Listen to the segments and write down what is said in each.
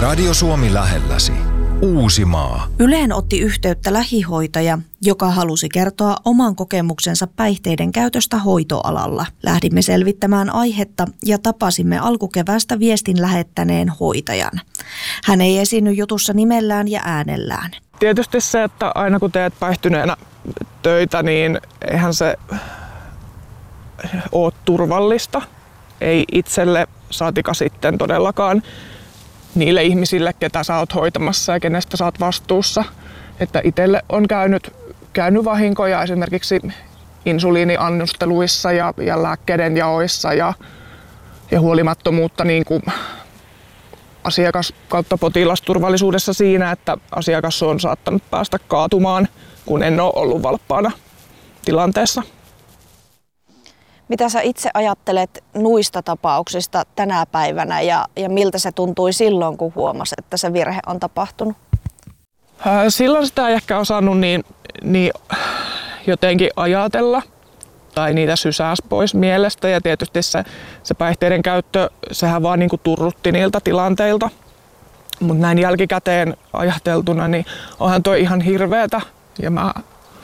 Radio Suomi lähelläsi. Uusimaa. Yleen otti yhteyttä lähihoitaja, joka halusi kertoa oman kokemuksensa päihteiden käytöstä hoitoalalla. Lähdimme selvittämään aihetta ja tapasimme alkukeväästä viestin lähettäneen hoitajan. Hän ei esiinny jutussa nimellään ja äänellään. Tietysti se, että aina kun teet päihtyneenä töitä, niin eihän se ole turvallista. Ei itselle, saatika sitten todellakaan niille ihmisille, ketä sä oot hoitamassa ja kenestä sä oot vastuussa. Että itselle on käynyt vahinkoja esimerkiksi insuliiniannosteluissa ja lääkkeiden jaoissa ja huolimattomuutta niin kuin asiakas- kautta potilasturvallisuudessa siinä, että asiakas on saattanut päästä kaatumaan, kun en ole ollut valppaana tilanteessa. Mitä sä itse ajattelet nuista tapauksista tänä päivänä ja miltä se tuntui silloin, kun huomasit, että se virhe on tapahtunut? Silloin sitä ei ehkä osannut niin jotenkin ajatella tai niitä sysäsi pois mielestä ja tietysti se päihteiden käyttö, sehän vaan niin kuin turrutti niiltä tilanteilta. Mutta näin jälkikäteen ajateltuna, niin onhan tuo ihan hirveetä ja mä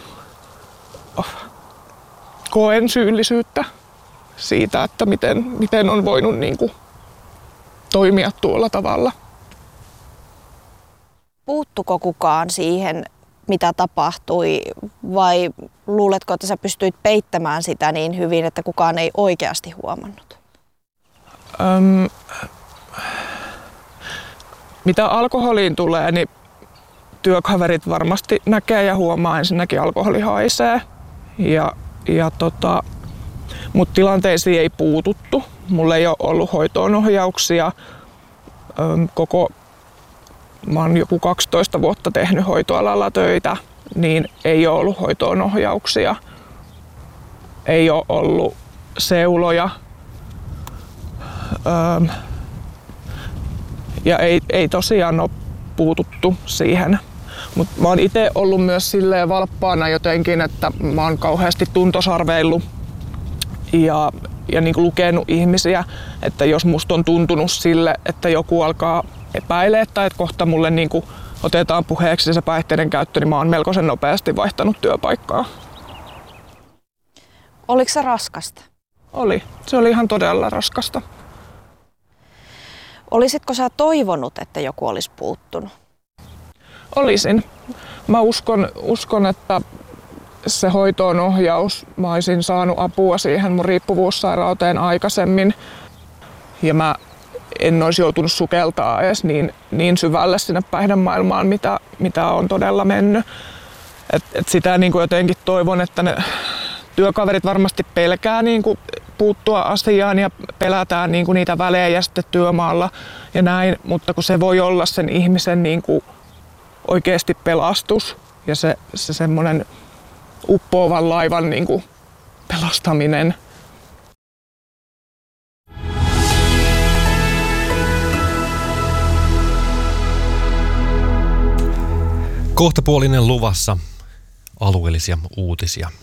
koen syyllisyyttä siitä, että miten on voinut niin kuin toimia tuolla tavalla. Puuttuko kukaan siihen, mitä tapahtui, vai luuletko, että sä pystyit peittämään sitä niin hyvin, että kukaan ei oikeasti huomannut? Mitä alkoholiin tulee, niin työkaverit varmasti näkee ja huomaa ensinnäkin alkoholi haisee. Mutta tilanteisiin ei puututtu. Mulla ei ole ollut hoitoonohjauksia. Mä oon joku 12 vuotta tehnyt hoitoalalla töitä, niin ei ole ollut hoitoonohjauksia. Ei ole ollut seuloja. Ja ei tosiaan ole puututtu siihen. Mutta mä oon itse ollut myös silleen valppaana jotenkin, että mä oon kauheasti tuntosarveillut ja niinku lukenut ihmisiä, että jos musta on tuntunut sille, että joku alkaa epäilee tai että kohta mulle niinku otetaan puheeksi se päihteiden käyttö, niin mä oon melkoisen nopeasti vaihtanut työpaikkaa. Oliko se raskasta? Oli. Se oli ihan todella raskasta. Olisitko sä toivonut, että joku olisi puuttunut? Olisin. Mä uskon, että se hoitoonohjaus, mä olisin saanut apua siihen mun riippuvuussairauteen aikaisemmin. Ja mä en olisi joutunut sukeltaa edes niin syvälle sinne päihdemaailmaan, mitä on todella mennyt. Et sitä niin kuin jotenkin toivon, että ne työkaverit varmasti pelkää niin kuin puuttua asiaan ja pelätään niin kuin niitä välejä sitten työmaalla ja näin, mutta kun se voi olla sen ihmisen niin kuin oikeasti pelastus ja se semmoinen uppoavan laivan niin kuin pelastaminen. Kohtapuolinen luvassa alueellisia uutisia.